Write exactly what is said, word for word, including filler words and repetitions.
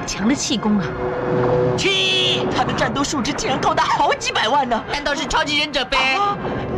强的气功啊！ 七，他的战斗数值竟然高达好几百万呢！ 难道是超级忍者呗？ 啊